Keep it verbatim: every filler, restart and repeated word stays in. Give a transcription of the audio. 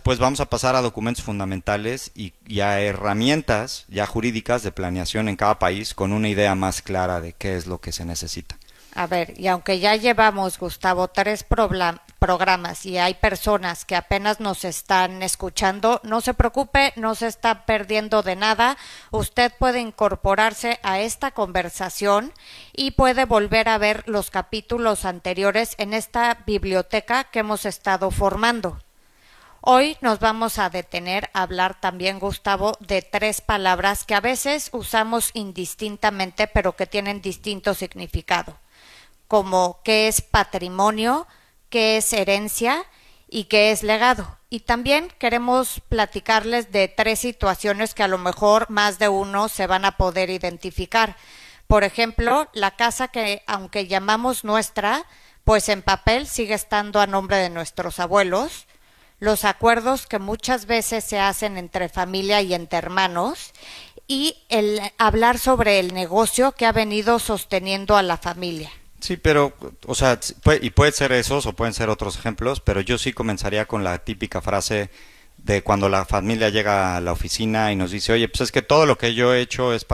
pues vamos a pasar a documentos fundamentales y, y a herramientas ya jurídicas de planeación en cada país con una idea más clara de qué es lo que se necesita. A ver, y aunque ya llevamos, Gustavo, tres probla- programas y hay personas que apenas nos están escuchando, no se preocupe, no se está perdiendo de nada. Usted puede incorporarse a esta conversación y puede volver a ver los capítulos anteriores en esta biblioteca que hemos estado formando. Hoy nos vamos a detener a hablar también, Gustavo, de tres palabras que a veces usamos indistintamente, pero que tienen distinto significado, como qué es patrimonio, qué es herencia y qué es legado. Y también queremos platicarles de tres situaciones que a lo mejor más de uno se van a poder identificar. Por ejemplo, la casa que, aunque llamamos nuestra, pues en papel sigue estando a nombre de nuestros abuelos, los acuerdos que muchas veces se hacen entre familia y entre hermanos, y el hablar sobre el negocio que ha venido sosteniendo a la familia. Sí, pero, o sea, s- puede- y puede ser esos o pueden ser otros ejemplos, pero yo sí comenzaría con la típica frase de cuando la familia llega a la oficina y nos dice, oye, pues es que todo lo que yo he hecho es